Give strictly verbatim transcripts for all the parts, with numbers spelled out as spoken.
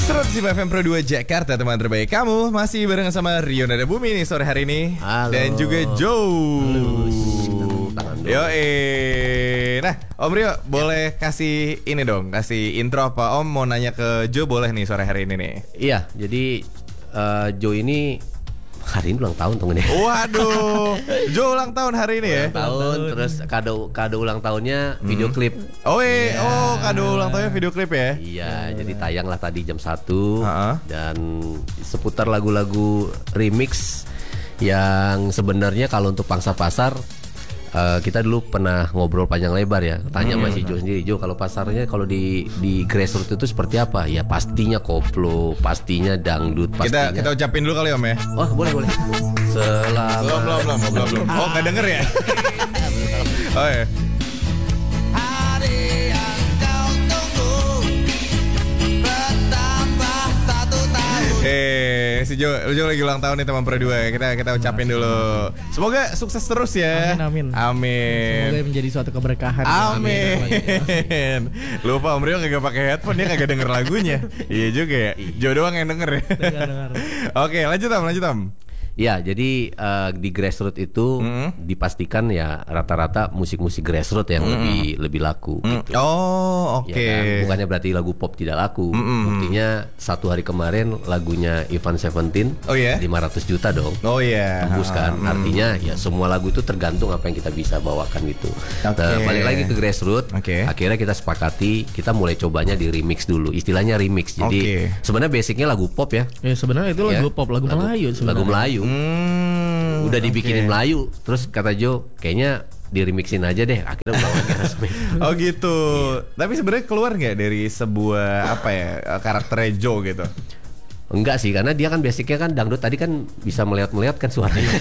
Sip F M Pro dua Jakarta, teman terbaik kamu. Masih bareng sama Rio Nada Bumi nih sore hari ini. Halo. Dan juga Joe. Yo eh. Nah Om Rio boleh kasih ini dong, kasih intro apa Om mau nanya ke Joe boleh nih sore hari ini nih. Iya, jadi uh, Joe ini hari ini ulang tahun temennya. Waduh, Joe ulang tahun hari ini ya. Ulang tahun, terus kado kado ulang tahunnya video Hmm. klip. Oh eh, oh kado ulang tahunnya video klip ya. Iya, jadi tayang lah tadi jam satu Ha-ha. dan seputar lagu-lagu remix yang sebenarnya kalau untuk pangsa pasar uh, kita dulu pernah ngobrol panjang lebar ya. Tanya Hmm. sama si Joe sendiri, Joe kalau pasarnya kalau di di grassroots itu seperti apa? Ya pastinya koplo, pastinya dangdut, pastinya. Kita kita ucapin dulu kali Om ya. Oh boleh boleh. Selamat. Belum belum belum belum belum. Oh nggak denger ya? Oh ya. Eh, si Jo, Jo lagi ulang tahun nih teman Pro dua. Kita kita ucapin dulu. Semoga sukses terus ya. Amin, amin. Amin. Semoga menjadi suatu keberkahan. Amin. Lupa Om Rio kagak pakai headphone, dia kagak denger lagunya. Iya juga ya. Jo doang yang denger ya. Dengar-dengar. Oke, lanjut Om, lanjut Om. Ya, jadi uh, di grassroots itu Mm. dipastikan ya rata-rata musik-musik grassroots yang lebih lebih laku. Gitu. Oh, oke. Ya kan? Bukannya berarti lagu pop tidak laku. Mm-mm. Buktinya satu hari kemarin lagunya Ivan Seventeen Oh ya? lima ratus juta dong. Oh iya. Tembus kan. Mm. Artinya ya semua lagu itu tergantung apa yang kita bisa bawakan gitu. Oke. Nah, balik lagi ke grassroots. Oke. Akhirnya kita sepakati kita mulai cobanya di remix dulu. Istilahnya remix. Jadi Oke. sebenarnya basicnya lagu pop ya. Ya sebenarnya itu lagu Ya. pop, lagu, Melayu sebenarnya. Lagu Melayu. Hmm, Udah dibikinin oke. Melayu. Terus kata Joe, kayaknya di remixin aja deh. Akhirnya udah lagi resmi. Oh gitu. Tapi sebenarnya keluar nggak dari sebuah apa ya karakternya Joe gitu? Enggak sih, karena dia kan basicnya kan dangdut tadi kan bisa melihat-melihat kan suaranya.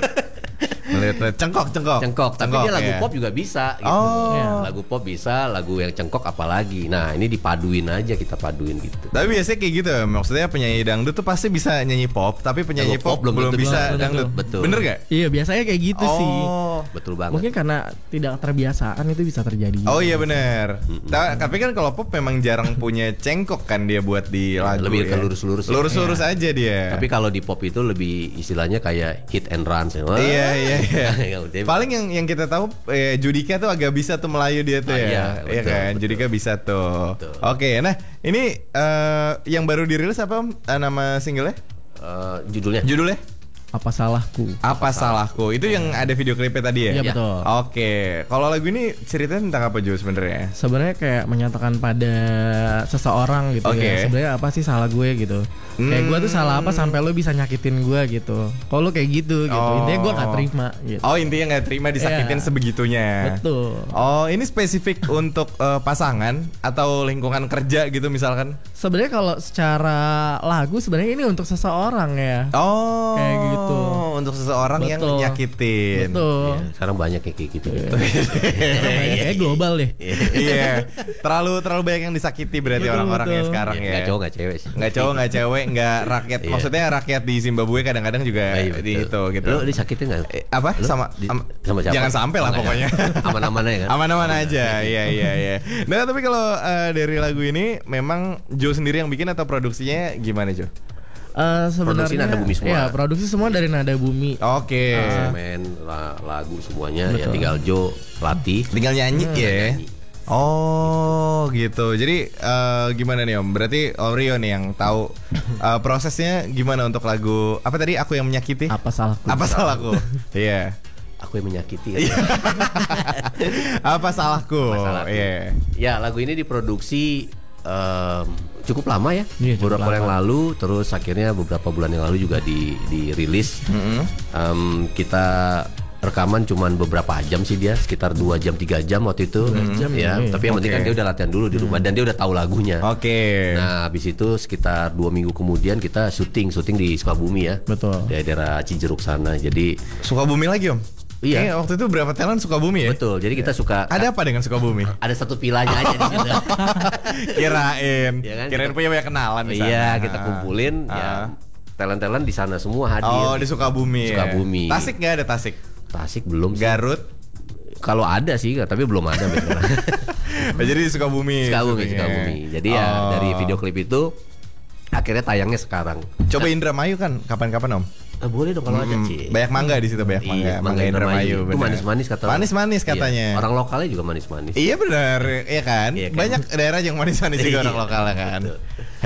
Melihat cengkok cengkok. Cengkok, tapi dia lagu ya. pop juga bisa gitu. Oh. Ya, lagu pop bisa, lagu yang cengkok apalagi. Nah, ini dipaduin aja, kita paduin gitu. Tapi biasanya kayak gitu, maksudnya penyanyi dangdut tuh pasti bisa nyanyi pop, tapi penyanyi Lagu pop, pop belum belum, tentu bisa bisa. dangdut. Betul. Bener gak? Iya biasanya kayak gitu sih. Oh. Betul banget. Mungkin karena tidak terbiasaan itu bisa terjadi. Oh iya bener. Ta- Tapi kan kalau pop memang jarang punya cengkok kan dia buat di lagu. Lebih ke ya. lurus-lurus ya. Lurus-lurus aja dia. Tapi kalau di pop itu lebih istilahnya kayak hit and run. Wah. Iya iya iya. Ya udah. Paling yang yang kita tahu eh, Judika tuh agak bisa tuh Melayu dia tuh Ah, ya. iya, Iya betul, kan? betul. Judika bisa tuh. Betul. Oke, nah ini eh, yang baru dirilis apa Om? Eh, nama singlenya? Eh, judulnya Judulnya? Apa salahku? Apa salahku? Itu yang ada video klipnya tadi ya? Iya Ya. betul. Oke, kalau lagu ini ceritanya tentang apa Jo sebenarnya? Sebenarnya kayak menyatakan pada seseorang gitu Oke. ya. Sebenarnya apa sih salah gue gitu? Kayak gue tuh salah apa sampai lo bisa nyakitin gue gitu? Kalau lo kayak gitu gitu, Oh. intinya gue gak terima gitu. Oh intinya nggak terima disakitin Iya. sebegitunya. Betul. Oh ini spesifik untuk eh, pasangan atau lingkungan kerja gitu misalkan? Sebenarnya kalau secara lagu sebenarnya ini untuk seseorang ya. Oh Kayak gitu. Untuk seseorang yang Betul. nyakitin. Betul. ya, sekarang banyak yang kayak gitu. Kayak global deh. Iya. Terlalu terlalu banyak yang disakiti berarti Betul, orang-orang yang betul. sekarang Ya, ya. nggak cowok nggak cewek sih. Nggak cowok nggak cewek nggak rakyat. Iya. Maksudnya rakyat di Zimbabwe kadang-kadang juga Ah, iya, betul. di itu gitu. Lu disakitin nggak? Eh, apa Lu sama, di- am- sama siapa? jangan sampai lah Oh, nggak pokoknya. ya. Aman-aman aja kan. Aman-aman aja, iya iya iya. Nah tapi kalau eh, dari lagu ini memang Joe sendiri yang bikin atau produksinya gimana Jo? Eh, sebenarnya Produksi Nada Bumi semua. Ya, produksi semua dari Nada Bumi. Oke. Semen, la- lagu semuanya ya Betul. tinggal Joe latih. Tinggal nyanyi Hmm, ya. nyanyi. Oh gitu. Jadi eh, gimana nih Om? Berarti Om Rio nih yang tahu eh, prosesnya gimana untuk lagu apa tadi? Aku yang menyakiti. Apa salahku? Apa salahku? Iya. Aku yang menyakiti. Iya. Ya. Apa salahku? Apa salahku? Iya. Ya lagu ini diproduksi em, cukup lama ya. Iya, cukup beberapa bulan yang lama. lalu, terus akhirnya beberapa bulan yang lalu juga di dirilis. Mm-mm. Em, kita rekaman cuman beberapa jam sih dia, sekitar dua jam tiga jam waktu itu. jam ya, ya, tapi yang penting Oke. kan dia udah latihan dulu di rumah dan dia udah tahu lagunya. Oke. Nah, habis itu sekitar dua minggu kemudian kita syuting, syuting di Sukabumi ya. Betul. Di daerah Cijeruk sana. Jadi Sukabumi lagi Om? Iya. Kayaknya waktu itu berapa talent Sukabumi ya? betul. Jadi kita suka Ada apa dengan Sukabumi? ada satu pilanya aja di situ. Kirain, Ya kan, kirain kita- punya banyak kenalan di sana. Iya, kita kumpulin Ah. ya. Talent-talent di sana semua hadir. Oh di Sukabumi. ya? Sukabumi. Tasik nggak ada Tasik? Tasik belum sih. Garut. Kalau ada sih, tapi belum ada beneran. Oh, jadi di Sukabumi. Sukabumi, syutingnya. Sukabumi. Jadi ya Oh. dari video klip itu Akhirnya tayangnya sekarang. Coba Indramayu kan kapan-kapan Om? Eh, boleh dong kalau ada Hmm, Ci. banyak mangga di situ, banyak mangga. Iya, Mangga Indramayu. Itu benar. manis-manis katanya. Manis-manis katanya. Iya, orang lokalnya juga manis-manis. Iya benar, iya kan? Iya kan? Banyak daerah yang manis-manis juga orang Iya, lokal kan. betul.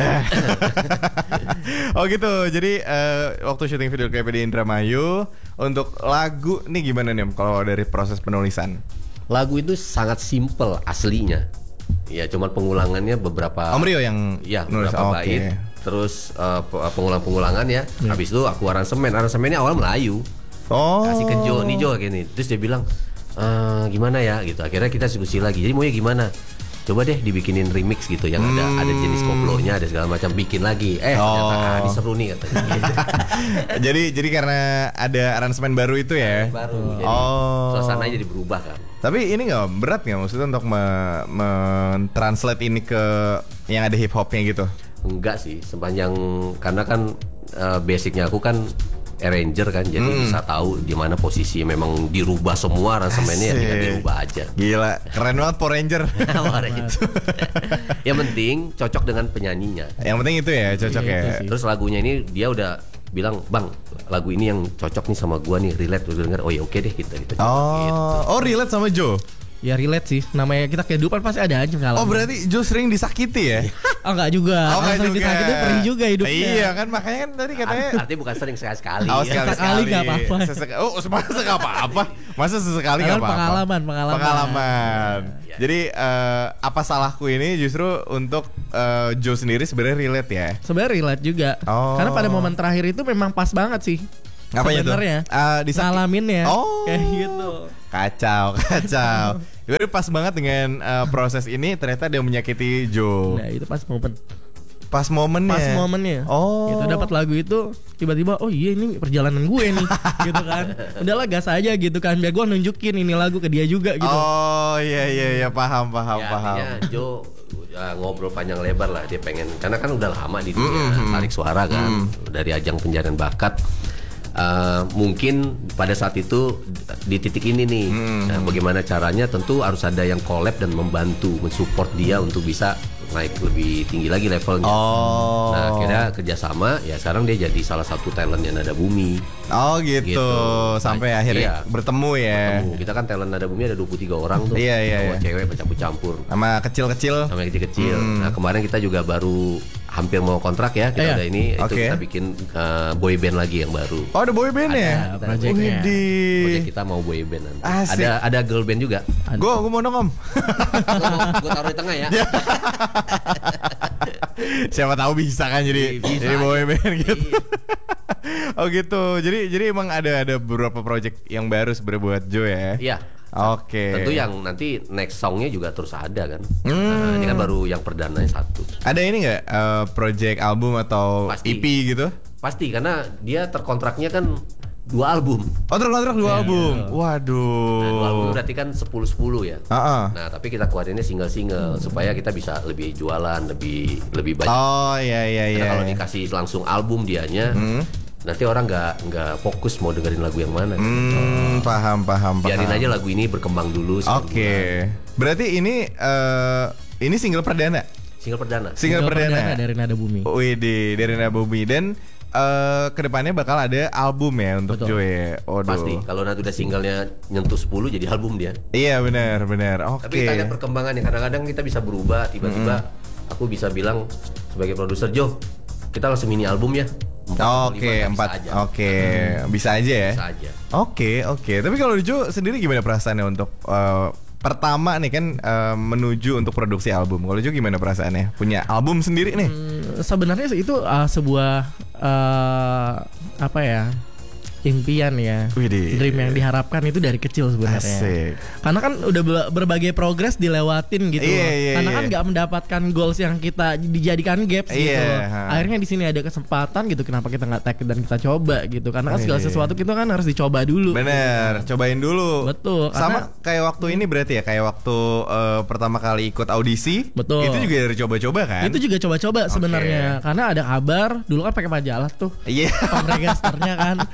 Oh gitu. Jadi eh, waktu syuting video klip di Indramayu untuk lagu nih gimana nih Om kalau dari proses penulisan? Lagu itu sangat simple aslinya. Ya cuman pengulangannya beberapa. Om Rio yang Ya nulis. beberapa Oh, bait. oke. Terus uh, pe- pengulang-pengulangan ya. Habis itu aku aransemen. Aransemennya awal Melayu. Oh. Kasih ke Jo, nih Jo gini. Terus dia bilang, "Eh, gimana ya?" gitu. Akhirnya kita diskusi lagi. Jadi maunya gimana? Coba deh dibikinin remix gitu yang ada ada jenis koplonya, ada segala macam, bikin lagi. Eh, ternyata Oh. ah, ini seru nih katanya. jadi jadi karena ada aransemen baru itu ya. Baru. Jadi Oh. suasananya jadi berubah kan. Tapi ini nggak berat nggak maksudnya untuk me- men-translate ini ke yang ada hip hopnya gitu? Enggak sih, sepanjang karena kan uh, basicnya aku kan arranger kan, jadi Hmm. bisa tahu di mana posisi memang dirubah semua aransemennya, ya tinggal Asik. dirubah aja. Gila, keren banget Power Ranger. Yang penting cocok dengan penyanyinya. Yang penting itu ya, cocok Iya, ya. itu sih. Terus lagunya ini dia udah bilang, "Bang, lagu ini yang cocok nih sama gua nih, relate." Udah denger, "Oh ya oke deh, kita kita coba." gitu. Oh, oh relate sama Joe. Ya relate sih. Namanya kita kehidupan pasti ada aja pengalaman. Oh berarti Joe sering disakiti ya? Oh enggak juga. Oh, nggak Kalau juga. disakiti perih juga hidupnya. Iya kan makanya kan tadi katanya. Art- Artinya bukan sering sekali-sekali. Oh, Ya. sekali nggak apa-apa. Sesek- oh, masa nggak apa-apa? Masa sesekali nggak Karena apa-apa? pengalaman, pengalaman. Pengalaman. Ya. Jadi eh, apa salahku ini justru untuk eh, Joe sendiri sebenarnya relate ya? Sebenarnya relate juga. Oh. Karena pada momen terakhir itu memang pas banget sih. Apanya tuh? Sebenarnya. Ah, disaki- Ngalaminnya. Oh. Kayak gitu. Kacau, kacau. Jadi pas banget dengan eh, proses ini ternyata dia menyakiti Joe. Nah, itu pas momen. Pas momennya. Pas momennya. Oh. Gitu dapat lagu itu tiba-tiba oh iya ini perjalanan gue nih gitu kan. Udahlah gas aja gitu kan biar gue nunjukin ini lagu ke dia juga gitu. Oh iya iya iya paham paham Ya, paham. artinya Joe ya, ngobrol panjang lebar lah, dia pengen, karena kan udah lama di dunia tarik suara kan, dari ajang pencarian bakat. Uh, mungkin pada saat itu di titik ini nih, nah, bagaimana caranya? Tentu harus ada yang collab dan membantu, mensupport dia untuk bisa naik lebih tinggi lagi levelnya. Oh. Nah, akhirnya kerjasama, ya sekarang dia jadi salah satu talentnya Nada Bumi. Oh gitu. Gitu. Sampai Nah, akhirnya iya. bertemu ya. Ketemu. Kita kan talent Nada Bumi ada dua puluh tiga orang tuh, Iya, iya, cowok iya. cewek bercampur-campur. Sama kecil-kecil. Sama yang kecil-kecil. Nah kemarin kita juga baru hampir mau kontrak ya, kita Iya. udah ini, itu Oke. kita bikin uh, boy band lagi yang baru. Oh ada boy band ya? Ada projectnya. Widih. Proyek kita mau boy band nanti. Asik. Ada ada girl band juga. Gue gue mau dong om. Gue taruh di tengah ya. Siapa tahu bisa kan jadi Bisa jadi boy aja. band gitu. Iya. Oh gitu. Jadi jadi emang ada ada beberapa project yang baru sebenarnya buat Joe ya. Iya. Oke. Tentu yang nanti next songnya juga terus ada kan. Hmm. Nah, ini kan baru yang perdananya satu. Ada ini nggak eh, project album atau Pasti. E P gitu? Pasti karena dia terkontraknya kan dua album. Oh terkontrak dua album. Waduh. Nah, dua album berarti kan sepuluh sepuluh ya. Heeh. Nah, tapi kita keluarinnya single-single supaya kita bisa lebih jualan, lebih lebih banyak. Oh iya iya iya. Karena kalau dikasih langsung album dianya, nanti orang nggak nggak fokus mau dengerin lagu yang mana. Hmm, paham paham paham. Biarin aja lagu ini berkembang dulu. Oke. sebulan. Berarti ini eh ini single perdana. Single perdana. Single, perdana. dari Nada Bumi. Widih, dari Nabumi dan eh kedepannya bakal ada album ya untuk Betul. Joe. Waduh. Pasti. Kalau nanti udah singlenya nyentuh sepuluh jadi album dia. Iya benar benar. Oke. Tapi kita lihat perkembangannya. Kadang-kadang kita bisa berubah. Tiba-tiba aku bisa bilang sebagai produser, Jo, kita langsung mini album ya. Empat atau Oke, lima, kan empat. bisa aja. Oke, bisa aja ya. Bisa aja. Oke, oke. Tapi kalau Joe sendiri gimana perasaannya untuk eh, pertama nih kan eh, menuju untuk produksi album. Kalau Joe gimana perasaannya? Punya album sendiri nih? Hmm, sebenarnya itu uh, sebuah uh, apa ya? Impian ya. Widih. Dream yang diharapkan itu dari kecil sebenarnya. Asik. Karena kan udah be- berbagai progres dilewatin gitu. Iya, iya, Karena kan iya. nggak mendapatkan goals yang kita dijadikan gaps gitu. Iya, loh. ha. Akhirnya di sini ada kesempatan gitu. Kenapa kita nggak take dan kita coba gitu? Karena kan Iya, segala iya. sesuatu kita kan harus dicoba dulu. Bener, cobain dulu. Betul, Sama karena- kayak waktu ini berarti ya, kayak waktu eh, pertama kali ikut audisi. Betul. Itu juga dari coba-coba kan? Itu juga coba-coba sebenarnya. Karena ada kabar dulu kan pakai majalah tuh. Iya. Pamregasternya kan. Udah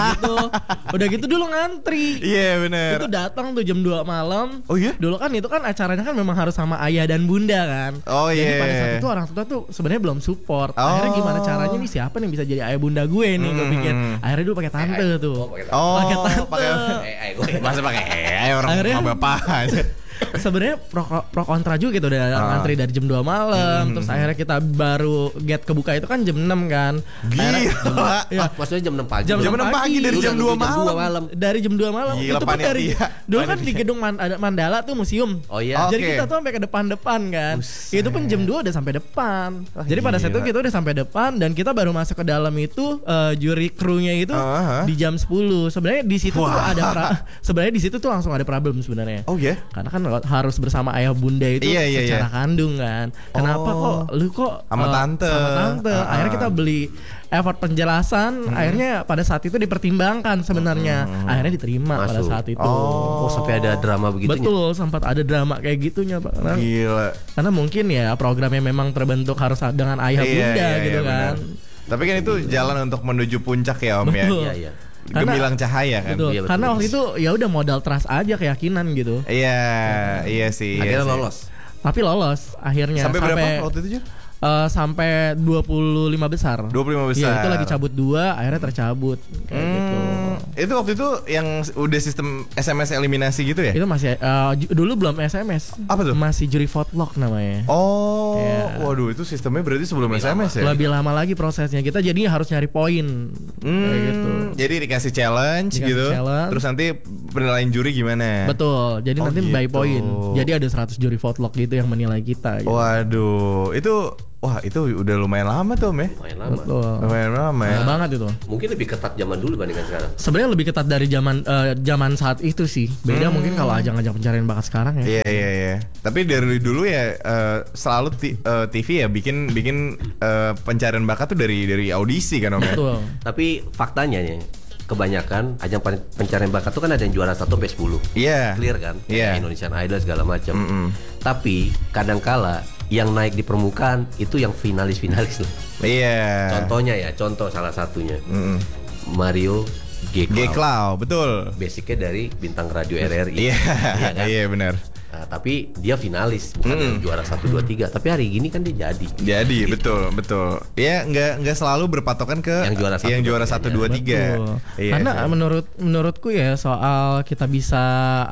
gitu. Udah gitu dulu ngantri. Iya yeah, bener. Itu datang tuh jam dua malam. Oh iya? Dulu kan itu kan acaranya kan memang harus sama ayah dan bunda kan. Oh iya. Jadi pada saat itu orang tua tuh sebenarnya belum support. Oh. Akhirnya gimana caranya nih, siapa nih bisa jadi ayah bunda gue nih? Gue pikir. Akhirnya dulu pakai tante Eh, tuh. oh, pakai tante. Oh, Pakai tante. pakai Eh, eh, gue masa pakai eh orang Akhirnya- sama bapak aja. Sebenarnya pro, pro kontra juga gitu, udah Ah. ngantri dari jam dua malam, terus akhirnya kita baru get kebuka itu kan jam enam kan. Akhirnya- Gila. Iya. Ah, maksudnya jam enam pagi. Jam Jam enam enam pagi pagi. dari Lu jam udah dua nunggu jam dua malam. malam. Dari jam dua malam. Gila, itu pun dari panitia. dulu kan di Panitia. gedung Man- ada Mandala tuh museum. Oh iya. Jadi Oke. kita tuh sampai ke depan-depan kan. Buset. Itu pun jam dua udah sampai depan. Wah, Jadi pada saat itu gila. kita udah sampai depan dan kita baru masuk ke dalam itu eh, juri krunya itu Ah, ah. di jam sepuluh. Sebenarnya di situ tuh Wah. ada pra- sebenarnya di situ tuh langsung ada problem sebenarnya. Oh ya? Karena kan harus bersama ayah bunda itu Iya, iya, secara iya. kandung kan. Kenapa Oh. kok lu kok Sama eh, tante. sama tante. Ah, ah. Akhirnya kita beli effort penjelasan. Akhirnya pada saat itu dipertimbangkan sebenarnya. Akhirnya diterima pada Masuk. saat itu. Oh, sampai ada drama begitunya. Betul, sempat ada drama kayak gitunya Pak. Karena, Gila. karena mungkin ya programnya memang terbentuk harus dengan ayah Iya, bunda iya, gitu iya, kan. benar. Tapi kan itu jalan untuk menuju puncak ya Om ya. Betul. Iya, iya. Karena- Gemilang cahaya kan. Betul. Iya, betul. Karena waktu itu ya udah modal trust aja, keyakinan gitu. Iya, iya sih. iya Akhirnya sih. lolos. Tapi lolos akhirnya Sampai berapa waktu itu, Jo? eh, sampai dua puluh lima besar. dua puluh lima besar. Iya, itu lagi cabut dua, akhirnya tercabut kayak gitu. Hmm, itu waktu itu yang udah sistem S M S eliminasi gitu ya? Itu masih eh, ju- dulu belum S M S. Apa tuh? Masih juri vote-lock namanya. Oh, Iya. waduh itu sistemnya berarti sebelum S M S ya? Lebih lama lagi prosesnya. Kita jadi harus nyari poin. Hmm, Kayak gitu. Jadi dikasih challenge Dikasih gitu. challenge. Terus nanti penilaian juri gimana? Betul. Jadi Oh, nanti by gitu. poin. Jadi ada seratus juri vote-lock gitu yang menilai kita gitu. Waduh, itu wah itu udah lumayan lama tuh, Om ya? Lumayan lama. Betul. Lumayan lama ya. Lama banget itu. Mungkin lebih ketat zaman dulu bandingkan sekarang. Sebenarnya lebih ketat dari zaman eh, zaman saat itu sih. Beda mungkin kalau ajang-ajang pencarian bakat sekarang ya. Hmm. Iya iya iya. Tapi dari dulu ya eh, selalu ti- eh, T V ya bikin bikin eh, pencarian bakat tuh dari dari audisi kan Om ya? Betul. Tapi faktanya nih, kebanyakan ajang pen- pencarian bakat tuh kan ada yang juara satu sampai sepuluh. Iya. Clear kan? Iya. Kayak Indonesian Idol segala macam. Mm-mm. Tapi kadangkala yang naik di permukaan itu yang finalis-finalis loh. Iya. Contohnya ya, contoh salah satunya Mm-mm. Mario G. Cloud. G-Cloud, betul. Basicnya dari bintang radio R R I. Iya, kan? iya benar. Nah, tapi dia finalis, bukan Mm. yang juara satu dua tiga. Tapi hari gini kan dia jadi. Jadi Gitu. betul betul. Ya nggak nggak selalu berpatokan ke Yang juara satu, yang juara dua, satu tiga. dua tiga. Betul. Iya, Karena sih. menurut menurutku ya soal kita bisa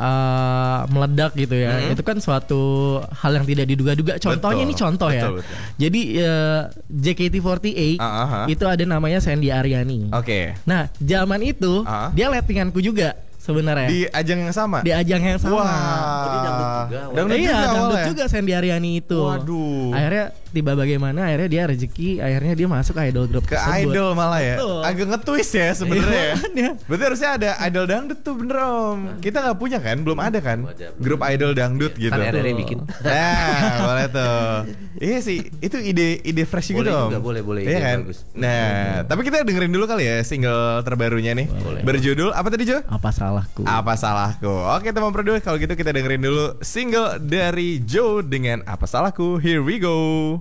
uh, meledak gitu ya, Mhm. itu kan suatu hal yang tidak diduga-duga. Contohnya Betul. ini contoh ya. Betul, betul. Jadi uh, J K T empat delapan Ah, ah, ah. itu ada namanya Sandy Aryani. Oke. Nah zaman itu Ah. dia lettinganku juga sebenarnya Di ajang yang sama. di ajang yang sama. Wah. Jadi dangdut juga awalnya. Dangdut iya, juga dangdut awalnya. juga Sandy Aryani itu. Waduh. Akhirnya tiba bagaimana akhirnya dia rezeki, akhirnya dia masuk ke idol group Ke tersebut. idol malah ya. Betul. Agak nge-twist ya sebenarnya. Iya, ya. makanya. Berarti harusnya ada idol dangdut tuh bener Om. Kita nggak punya kan? Belum ada kan? Belum ada, belum. Grup idol dangdut gitu. Kan R R I bikin. Nah, boleh tuh. Iya sih, itu ide ide fresh Boleh juga Om. juga, boleh, boleh. Iya Ide kan? bagus. Nah, tapi kita dengerin dulu kali ya single terbarunya nih. Boleh. Berjudul apa tadi Jo? Apa salahku? Apa salahku? Oke teman produk, kalau gitu kita dengerin dulu single dari Joe dengan Apa Salahku. Here we go.